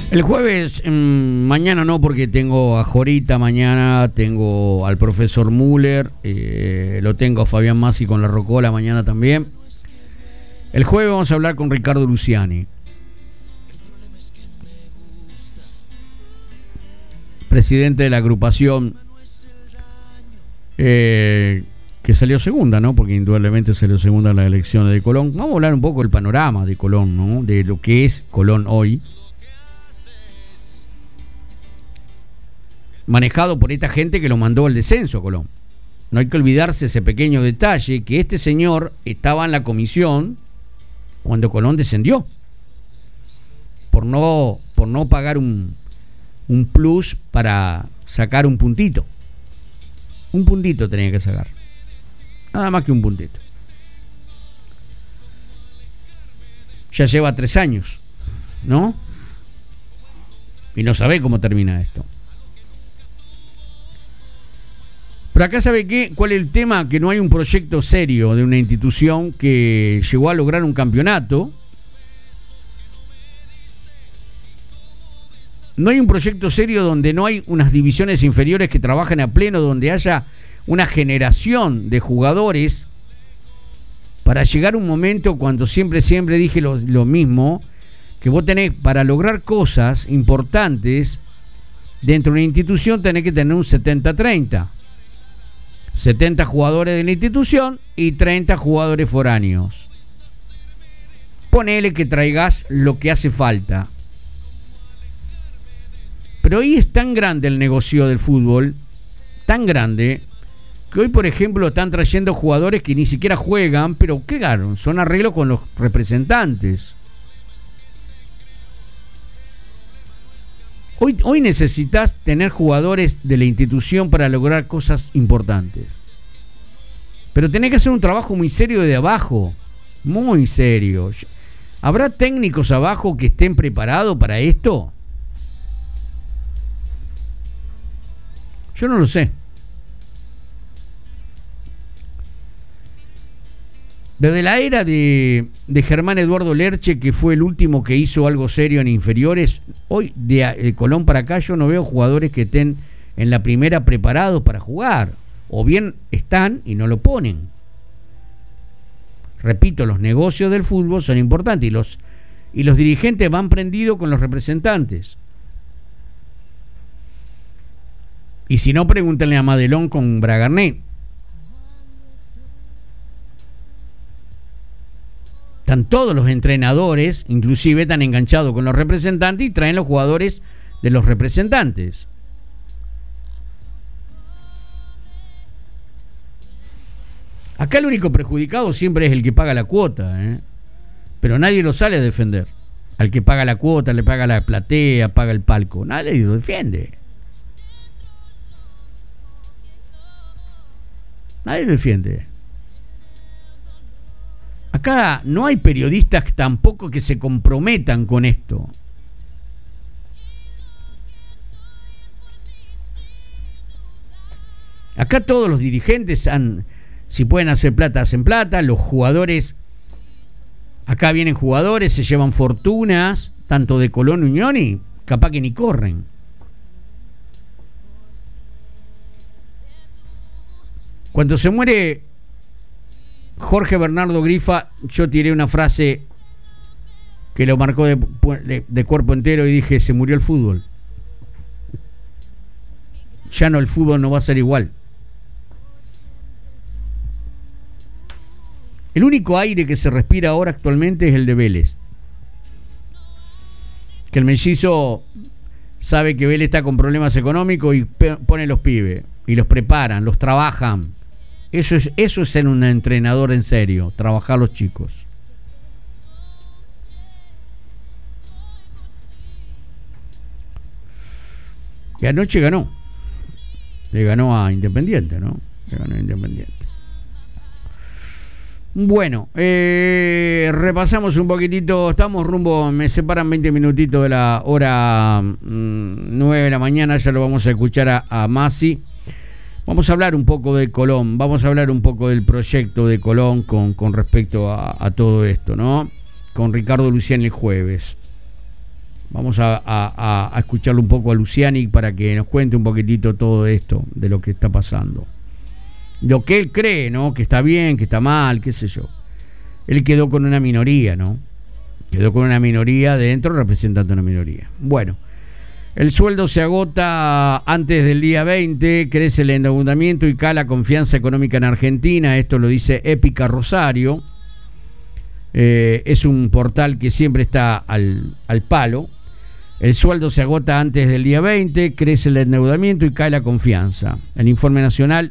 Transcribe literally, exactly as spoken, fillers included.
El jueves, mmm, mañana no, porque tengo a Jorita mañana, tengo al profesor Müller, eh, lo tengo a Fabián Masi con la Rocola mañana también. El jueves vamos a hablar con Ricardo Luciani, presidente de la agrupación eh, que salió segunda, ¿no? Porque indudablemente salió segunda en las elecciones de Colón. Vamos a hablar un poco del panorama de Colón, ¿no? De lo que es Colón hoy, manejado por esta gente que lo mandó al descenso a Colón. No hay que olvidarse ese pequeño detalle, que este señor estaba en la comisión cuando Colón descendió, por no, por no pagar un, un plus para sacar un puntito. Un puntito tenía que sacar, nada más que un puntito. Ya lleva tres años, ¿no? Y no sabe cómo termina esto. Pero acá, ¿sabe qué? ¿Cuál es el tema? Que no hay un proyecto serio de una institución que llegó a lograr un campeonato. No hay un proyecto serio donde no hay unas divisiones inferiores que trabajen a pleno, donde haya una generación de jugadores para llegar a un momento cuando siempre, siempre dije lo, lo mismo, que vos tenés, para lograr cosas importantes dentro de una institución, tenés que tener un setenta treinta. setenta jugadores de la institución y treinta jugadores foráneos. Ponele que traigas lo que hace falta. Pero hoy es tan grande el negocio del fútbol, tan grande, que hoy, por ejemplo, están trayendo jugadores que ni siquiera juegan, pero claro, son arreglos con los representantes. Hoy, hoy necesitas tener jugadores de la institución para lograr cosas importantes. Pero tenés que hacer un trabajo muy serio de abajo. Muy serio. ¿Habrá técnicos abajo que estén preparados para esto? Yo no lo sé. Desde la era de, de Germán Eduardo Lerche, que fue el último que hizo algo serio en inferiores, hoy de, de Colón para acá yo no veo jugadores que estén en la primera preparados para jugar. O bien están y no lo ponen. Repito, los negocios del fútbol son importantes y los, y los dirigentes van prendidos con los representantes. Y si no, pregúntenle a Madelón con Bragarnet. Están todos los entrenadores, inclusive están enganchados con los representantes y traen los jugadores de los representantes. Acá el único perjudicado siempre es el que paga la cuota, ¿eh? Pero nadie lo sale a defender. Al que paga la cuota, le paga la platea, paga el palco. Nadie lo defiende. Nadie lo defiende. Acá no hay periodistas tampoco que se comprometan con esto. Acá todos los dirigentes han, si pueden hacer plata, hacen plata. Los jugadores, acá vienen jugadores, se llevan fortunas, tanto de Colón, Unión, y capaz que ni corren. Cuando se muere Jorge Bernardo Grifa, yo tiré una frase que lo marcó de, de, de cuerpo entero y dije: se murió el fútbol. Ya no, el fútbol no va a ser igual. El único aire que se respira ahora actualmente es el de Vélez. Que el mellizo sabe que Vélez está con problemas económicos y pone los pibes y los preparan, los trabajan. Eso es, eso es ser un entrenador en serio, trabajar los chicos. Y anoche ganó. Le ganó a Independiente, ¿no? Le ganó a Independiente. Bueno, eh, repasamos un poquitito. Estamos rumbo, me separan veinte minutitos de la hora mmm, nueve de la mañana. Ya lo vamos a escuchar a, a Masi. Vamos a hablar un poco de Colón, vamos a hablar un poco del proyecto de Colón con, con respecto a, a todo esto, ¿no? Con Ricardo Luciani el jueves. Vamos a, a, a escucharlo un poco a Luciani para que nos cuente un poquitito todo esto de lo que está pasando. Lo que él cree, ¿no? Que está bien, que está mal, qué sé yo. Él quedó con una minoría, ¿no? Quedó con una minoría dentro representando una minoría. Bueno, el sueldo se agota antes del día veinte, crece el endeudamiento y cae la confianza económica en Argentina. Esto lo dice Épica Rosario. Eh, es un portal que siempre está al, al palo. El sueldo se agota antes del día veinte, crece el endeudamiento y cae la confianza. El informe nacional